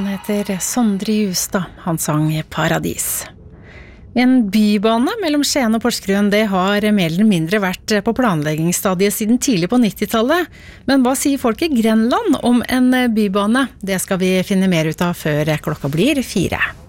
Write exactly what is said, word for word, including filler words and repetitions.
Han heter Sondre Justad. Han sang Paradis. En bybane mellom Skien og Porsgrunn, det har mer eller mindre vært på planleggingsstadiet siden tidlig på nittitallet. Men hva sier folk i Grenland om en bybane? Det skal vi finne mer ut av før klokka blir fire.